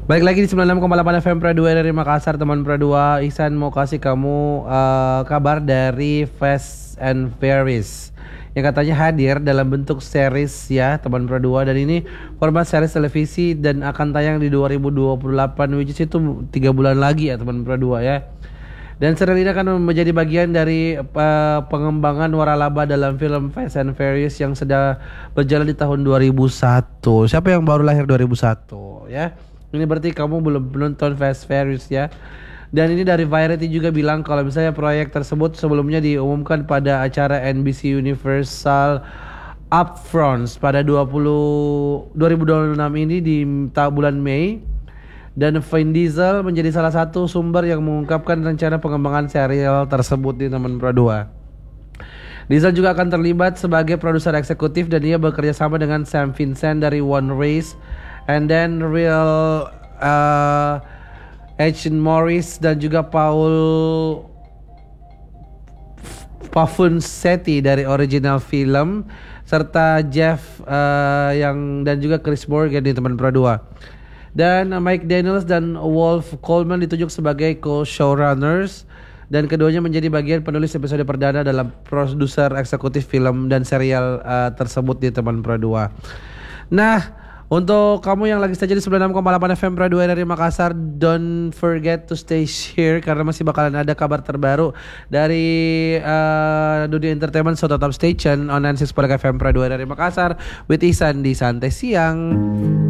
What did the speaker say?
Balik lagi di 96,8 FM Pro 2 dari Makassar, teman Pro 2. Ihsan mau kasih kamu kabar dari Fast and Furious yang katanya hadir dalam bentuk series ya teman Pro 2, dan ini format series televisi dan akan tayang di 2028, which is itu 3 bulan lagi ya teman Pro 2 ya. Dan serial ini akan menjadi bagian dari pengembangan waralaba dalam film Fast and Furious yang sedang berjalan di tahun 2001. Siapa yang baru lahir 2001 ya? Ini berarti kamu belum nonton Fast Furious ya. Dan ini dari Variety juga bilang kalau misalnya proyek tersebut sebelumnya diumumkan pada acara NBC Universal Upfronts pada 2026 ini di bulan Mei. Dan Vin Diesel menjadi salah satu sumber yang mengungkapkan rencana pengembangan serial tersebut di teman Pro 2. Diesel juga akan terlibat sebagai produser eksekutif dan ia bekerja sama dengan Sam Vincent dari One Race and then Real Agent Morris dan juga Paul Pavunsetti dari original film serta Jeff dan juga Chris Morgan di teman Pro 2. Dan Mike Daniels dan Wolf Coleman ditunjuk sebagai co-showrunners dan keduanya menjadi bagian penulis episode perdana dalam produser eksekutif film dan serial tersebut di teman Pro 2. Nah, untuk kamu yang lagi saja di 96,8 FM Pro 2 dari Makassar, don't forget to stay here karena masih bakalan ada kabar terbaru dari dunia entertainment. So tetap stay tune on 96.8 FM Pro 2 dari Makassar with Ihsan di Santai Siang.